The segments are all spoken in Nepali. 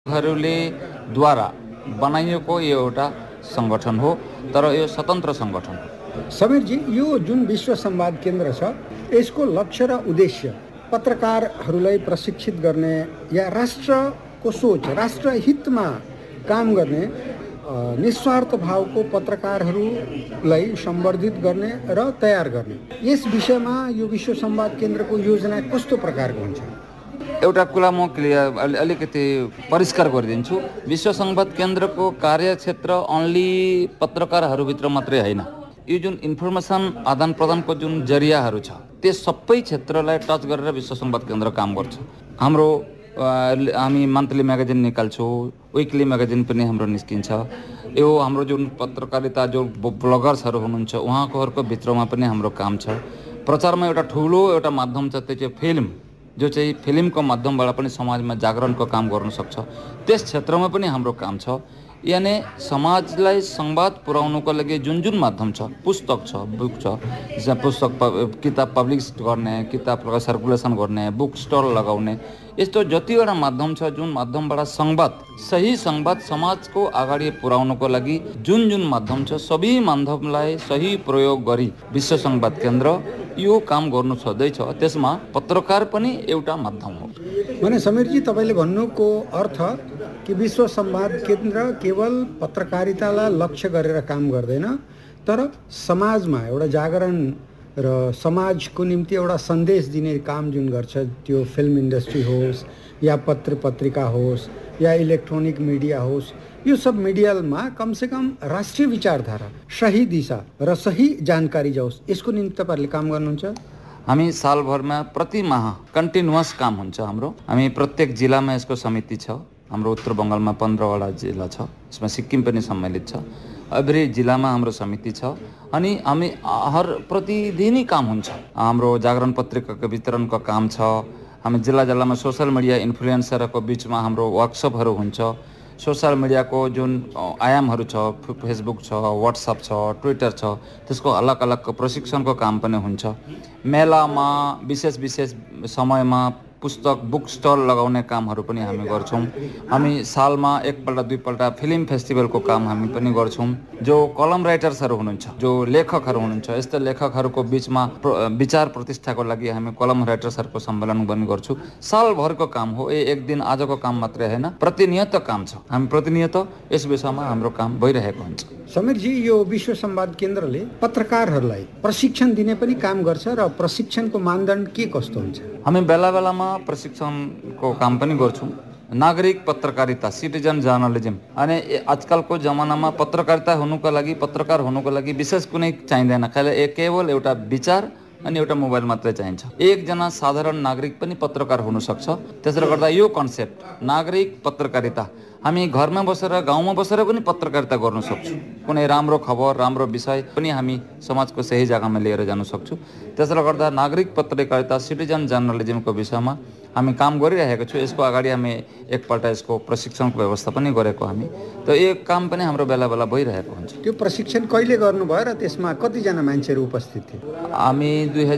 हरूले द्वारा बनाइएको यो एउटा सङ्गठन हो, तर यो स्वतन्त्र सङ्गठन हो। समीरजी, यो जुन विश्व संवाद केन्द्र छ यसको लक्ष्य र उद्देश्य पत्रकारहरूलाई प्रशिक्षित गर्ने या राष्ट्रको सोच, राष्ट्रहितमा काम गर्ने, निस्वार्थ भावको पत्रकारहरूलाई सम्वर्धित गर्ने र तयार गर्ने, यस विषयमा यो विश्व संवाद केन्द्रको योजना कस्तो प्रकारको हुन्छ? एउटा कुरा म अलिकति परिष्कार गरिदिन्छु। विश्व संवाद केन्द्रको कार्यक्षेत्र अन्ली पत्रकारहरूभित्र मात्रै होइन। यो जुन इन्फर्मेसन आदान प्रदानको जुन जरियाहरू छ त्यो सबै क्षेत्रलाई टच गरेर विश्व संवाद केन्द्र काम गर्छ। हामी मन्थली म्यागजिन निकाल्छौँ, विकली म्यागजिन पनि हाम्रो निस्किन्छ। यो हाम्रो जुन पत्रकारिता जो ब्लगर्सहरू हुनुहुन्छ उहाँहरूको भित्रमा पनि हाम्रो काम छ। प्रचारमा एउटा ठुलो एउटा माध्यम छ, त्यो चाहिँ फिल्म, जो चाहिँ फिल्मको माध्यमबाट पनि समाजमा जागरणको काम गर्न सक्छ। त्यस क्षेत्रमा पनि हाम्रो काम छ। यानि समाजलाई संवाद पुर्याउनुको लागि जुन जुन माध्यम छ, पुस्तक छ, बुक छ, पुस्तक किताब पब्लिस गर्ने, किताब सर्कुलेसन गर्ने, बुक स्टल लगाउने, यस्तो जतिवटा माध्यम छ जुन माध्यमबाट सही संवाद समाजको अगाडि पुर्याउनुको लागि जुन जुन माध्यम छ सबै माध्यमलाई सही प्रयोग गरी विश्व संवाद केन्द्र यो काम गर्नु सधैँ छ। त्यसमा पत्रकार पनि एउटा माध्यम हो। भने समीरजी, तपाईँले भन्नुको अर्थ कि विश्व संवाद केन्द्र केवल पत्रकारितालाई लक्ष्य गरेर काम गर्दैन, तर समाजमा एउटा जागरण र समाजको निम्ति एउटा सन्देश दिने काम जुन गर्छ, त्यो फिल्म इन्डस्ट्री होस् या पत्र पत्रिका होस् या इलेक्ट्रोनिक मिडिया होस्, यो सब मिडियामा कमसेकम राष्ट्रिय विचारधारा, सही दिशा र सही जानकारी जाओस्, यसको निम्ति तपाईँहरूले काम गर्नुहुन्छ? हामी सालभरमा प्रति माह कन्टिन्युअस काम हुन्छ हाम्रो। हामी प्रत्येक जिल्लामा यसको समिति छ। हाम्रो उत्तर बङ्गालमा 15वटा जिल्ला छ, यसमा सिक्किम पनि सम्मिलित छ। एभ्री जिल्लामा हाम्रो समिति छ अनि हामी हर प्रतिदिनै काम हुन्छ। हाम्रो जागरण पत्रिकाको वितरणको काम छ। हामी जिल्ला जिल्लामा सोसल मिडिया इन्फ्लुएन्सरको बिचमा हाम्रो वर्कसपहरू हुन्छ। सोसल मिडियाको जुन आयामहरू छ, फेसबुक छ, व्हाट्सएप छ, ट्विटर छ, त्यसको अलग अलग प्रशिक्षणको काम पनि हुन्छ। मेलामा विशेष समयमा पुस्तक बुक स्टल लगाउने कामहरू पनि हामी गर्छौँ। हामी सालमा एकपल्ट दुईपल्ट फिल्म फेस्टिभलको काम हामी पनि गर्छौँ। जो कलम राइटर्सहरू हुनुहुन्छ, जो लेखकहरू हुनुहुन्छ, यस्ता लेखकहरूको बिचमा विचार प्रतिष्ठाको लागि हामी कलम राइटर्सहरूको सम्मेलन पनि गर्छौँ। सालभरको काम हो, एक दिन आजको काम मात्रै होइन, प्रतिनियत काम छ। हामी प्रतिनियत यस विषयमा हाम्रो काम भइरहेको हुन्छ। समीरजी, यो विश्व संवाद केन्द्रले पत्रकारहरूलाई प्रशिक्षण दिने पनि काम गर्छ र प्रशिक्षणको मानदण्ड के कस्तो हुन्छ? हामी बेला बेलामा प्रशिक्षणको काम पनि गर्छौँ। नागरिक पत्रकारिता, सिटिजन जर्नलिज्म, अनि आजकलको जमानामा पत्रकारिता हुनुको लागि, पत्रकार हुनुको लागि विशेष कुनै चाहिँदैन। केवल एउटा विचार अनि एउटा मोबाइल मात्रै चाहिन्छ। एकजना साधारण नागरिक पनि पत्रकार हुनसक्छ। त्यसले गर्दा यो कन्सेप्ट नागरिक पत्रकारिता, हामी घरमा बसेर गाउँमा बसेर पनि पत्रकारिता गर्न सक्छौँ। कुनै राम्रो खबर, राम्रो विषय पनि हामी समाजको सही जग्गामा लिएर जान सक्छौँ। त्यसले गर्दा नागरिक पत्रकारिता, सिटिजन जर्नलिज्मको विषयमा हामी काम गरिरहेको छौँ। यसको अगाडि हामी एकपल्ट यसको प्रशिक्षणको व्यवस्था पनि गरेको हामी, त यो काम पनि हाम्रो बेला बेला भइरहेको हुन्छ। त्यो प्रशिक्षण कहिले गर्नुभयो र त्यसमा कतिजना मान्छेहरू उपस्थित थिए? हामी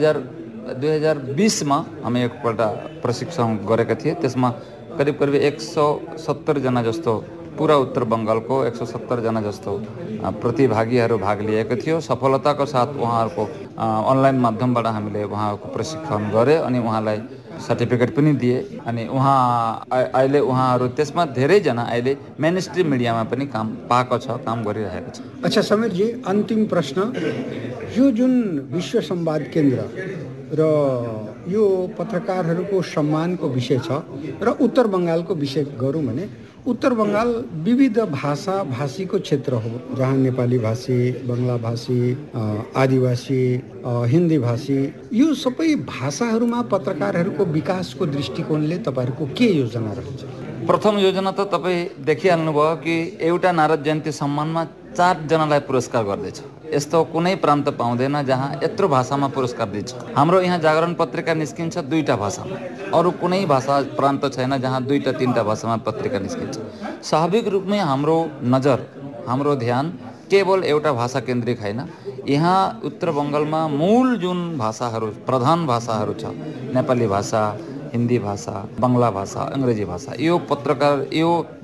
2020मा हामी एकपल्ट प्रशिक्षण गरेका थिए। त्यसमा करिब 170 जना जस्तो, पुरा उत्तर बङ्गालको 170 जना जस्तो प्रतिभागीहरू भाग लिएको थियो। सफलताको साथ उहाँहरूको अनलाइन माध्यमबाट हामीले उहाँहरूको प्रशिक्षण गरे अनि उहाँलाई सर्टिफिकेट पनि दिए। अनि अहिले उहाँहरू त्यसमा धेरैजना अहिले मेन स्ट्रिम मिडियामा पनि काम पाएको छ, काम गरिरहेको छ। अच्छा समीरजी, अन्तिम प्रश्न, यो जुन विश्व संवाद केन्द्र र यो पत्रकारहरूको सम्मानको विषय छ र उत्तर बङ्गालको विषय गरौँ भने उत्तर बङ्गाल विविध भाषीको क्षेत्र हो, जहाँ नेपाली भाषी, बङ्गला भाषी, आदिवासी, हिन्दी भाषी, यो सबै भाषाहरूमा पत्रकारहरूको विकासको दृष्टिकोणले तपाईँहरूको के योजना रहन्छ? प्रथम योजना त तपाईँ देखिहाल्नुभयो कि एउटा नारद जयन्ती सम्मानमा 4 जनालाई पुरस्कार गर्दैछ। यस्तो कुनै प्रान्त पाउँदैन जहाँ यत्रो भाषामा पुरस्कार दिन्छ। हाम्रो यहाँ जागरण पत्रिका निस्किन्छ 2टा भाषामा, अरू कुनै भाषा प्रान्त छैन जहाँ 2-3टा भाषामा पत्रिका निस्किन्छ। स्वाभाविक रूपमै हाम्रो नजर, हाम्रो ध्यान केवल एउटा भाषा केन्द्रित होइन। यहाँ उत्तर बङ्गालमा मूल जुन भाषाहरू, प्रधान भाषाहरू छ, नेपाली भाषा, हिन्दी भाषा, बङ्गला भाषा, अङ्ग्रेजी भाषा यो पत्रकार यो